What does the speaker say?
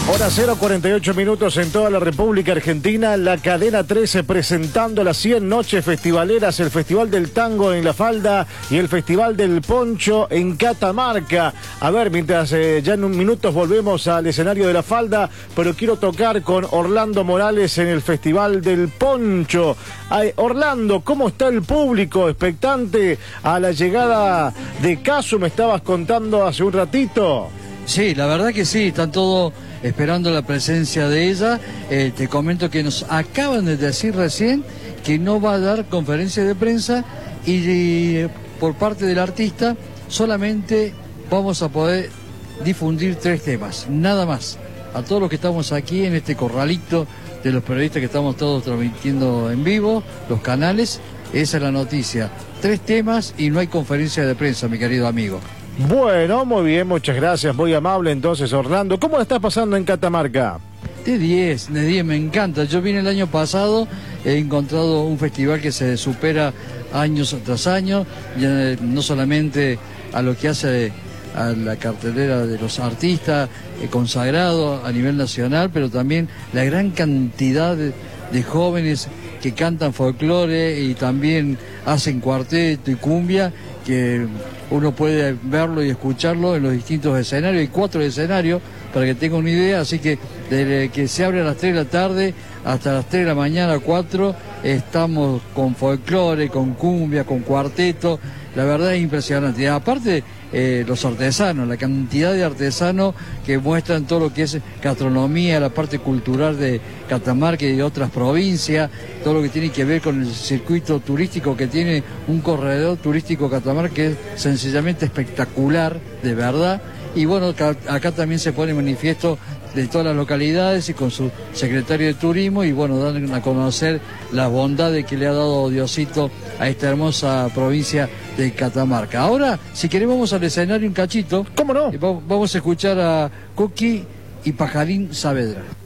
Hora 0:48 en toda la República Argentina. La cadena 13 presentando las 100 noches festivaleras, el Festival del Tango en La Falda y el Festival del Poncho en Catamarca. A ver, mientras ya en un minuto volvemos al escenario de La Falda, pero quiero tocar con Orlando Morales en el Festival del Poncho. Ay, Orlando, ¿cómo está el público expectante a la llegada de Casu? Me estabas contando hace un ratito. Sí, la verdad que sí, están todos esperando la presencia de ella. Te comento que nos acaban de decir recién que no va a dar conferencia de prensa y por parte del artista solamente vamos a poder difundir 3 temas, nada más. A todos los que estamos aquí en este corralito de los periodistas que estamos todos transmitiendo en vivo, los canales, esa es la noticia. 3 temas y no hay conferencia de prensa, mi querido amigo. Bueno, muy bien, muchas gracias, muy amable entonces, Orlando. ¿Cómo la estás pasando en Catamarca? De 10, me encanta. Yo vine el año pasado, he encontrado un festival que se supera años tras años, no solamente a lo que hace a la cartelera de los artistas consagrados a nivel nacional, pero también la gran cantidad de jóvenes que cantan folclore y también hacen cuarteto y cumbia, que uno puede verlo y escucharlo en los distintos escenarios. Hay 4 escenarios, para que tenga una idea, así que desde que se abre a las 3 de la tarde hasta las 3 de la mañana, 4, estamos con folclore, con cumbia, con cuarteto. La verdad es impresionante. Y aparte, los artesanos, la cantidad de artesanos que muestran todo lo que es gastronomía, la parte cultural de Catamarca y de otras provincias, todo lo que tiene que ver con el circuito turístico que tiene un corredor turístico Catamarca que es sencillamente espectacular, de verdad. Y bueno, acá también se pone manifiesto de todas las localidades y con su secretario de turismo, y bueno, dan a conocer las bondades que le ha dado Diosito a esta hermosa provincia de Catamarca. Ahora, si queremos, vamos al escenario un cachito. ¿Cómo no? Vamos a escuchar a Coqui y Pajarín Saavedra.